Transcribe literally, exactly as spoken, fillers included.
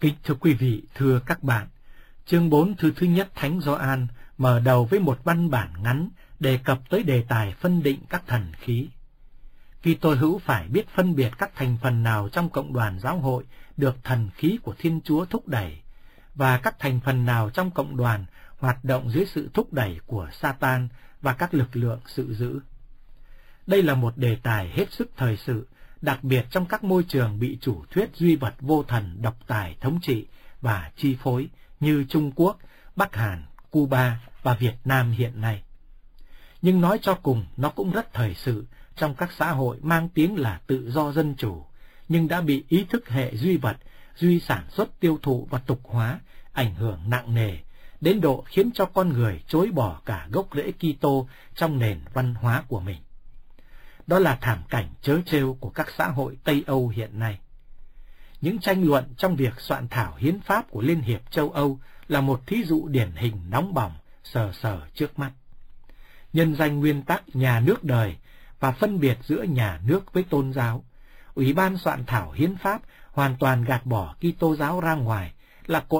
Kính thưa quý vị, thưa các bạn, chương bốn thư thứ nhất Thánh Gioan mở đầu với một văn bản ngắn đề cập tới đề tài phân định các thần khí. Kitô hữu phải biết phân biệt các thành phần nào trong cộng đoàn giáo hội được thần khí của Thiên Chúa thúc đẩy, và các thành phần nào trong cộng đoàn hoạt động dưới sự thúc đẩy của Satan và các lực lượng sự dữ. Đây là một đề tài hết sức thời sự, đặc biệt trong các môi trường bị chủ thuyết duy vật vô thần độc tài thống trị và chi phối như Trung Quốc, Bắc Hàn, Cuba và Việt Nam hiện nay. Nhưng nói cho cùng, nó cũng rất thời sự trong các xã hội mang tiếng là tự do dân chủ, nhưng đã bị ý thức hệ duy vật, duy sản xuất tiêu thụ và tục hóa ảnh hưởng nặng nề, đến độ khiến cho con người chối bỏ cả gốc rễ Kitô trong nền văn hóa của mình. Đó là thảm cảnh trớ trêu của các xã hội Tây Âu hiện nay. Những tranh luận trong việc soạn thảo hiến pháp của Liên hiệp châu Âu là một thí dụ điển hình nóng bỏng, sờ sờ trước mắt. Nhân danh nguyên tắc nhà nước đời và phân biệt giữa nhà nước với tôn giáo, Ủy ban soạn thảo hiến pháp hoàn toàn gạt bỏ Kitô giáo ra ngoài, là cội